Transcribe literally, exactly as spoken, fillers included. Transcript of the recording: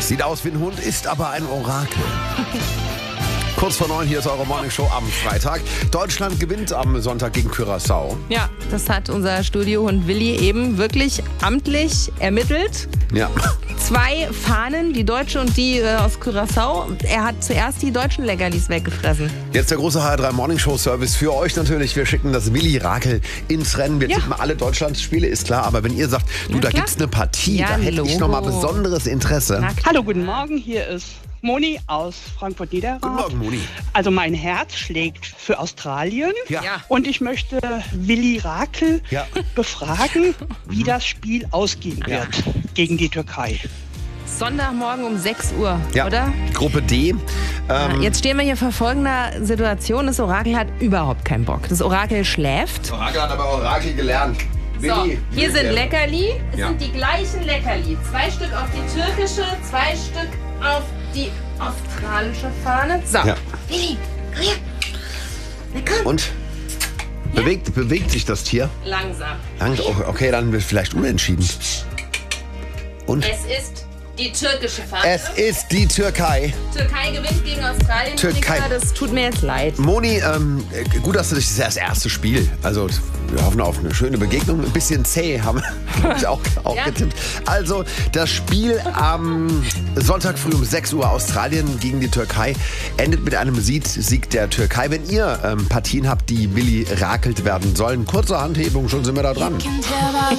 Sieht aus wie ein Hund, ist aber ein Orakel. Kurz vor neun, hier ist eure Morningshow am Freitag. Deutschland gewinnt am Sonntag gegen Curaçao. Ja, das hat unser Studiohund Willi eben wirklich amtlich ermittelt. Ja. Zwei Fahnen, die deutsche und die äh, aus Curaçao. Er hat zuerst die deutschen Leckerlis weggefressen. Jetzt der große H R drei Morningshow Service für euch natürlich. Wir schicken das Willi-Rakel ins Rennen. Wir Ja. tippen alle Deutschlandsspiele, ist klar. Aber wenn ihr sagt, du, Ja, da klar. gibt's eine Partie, Ja, da hätte ich noch mal Logo. besonderes Interesse. Na, Hallo, guten Morgen. Hier ist Moni aus Frankfurt-Niederrad. Guten Morgen, Moni. Also mein Herz schlägt für Australien. Ja. Ja. Und ich möchte Willi Rakel Ja. befragen, wie das Spiel ausgehen Ja. wird gegen die Türkei. Sonntagmorgen um sechs Uhr, Ja. oder? Gruppe D. Ähm, Jetzt stehen wir hier vor folgender Situation. Das Orakel hat überhaupt keinen Bock. Das Orakel schläft. Orakel hat aber Orakel gelernt. So, Willi, hier sind Willi. Leckerli. Es Ja. sind die gleichen Leckerli. Zwei Stück auf die türkische, zwei Stück auf die australische Fahne. So, Ja. Willi, komm her. Na komm. Und? Bewegt, bewegt sich das Tier? Langsam. Lang, okay, dann wird vielleicht unentschieden. Und? Es ist die türkische Fahne. Es ist die Türkei. Türkei gewinnt gegen Australien. Türkei. Monika, das tut mir jetzt leid. Moni, ähm, gut, dass du dich, das ist ja das erste Spiel. Also, wir hoffen auf eine schöne Begegnung. Ein bisschen zäh haben wir auch, auch Ja. getippt. Also, das Spiel am Sonntag früh um sechs Uhr Australien gegen die Türkei endet mit einem Sieg, Sieg der Türkei. Wenn ihr ähm, Partien habt, die Willi rakelt werden sollen, kurze Handhebung, schon sind wir da dran.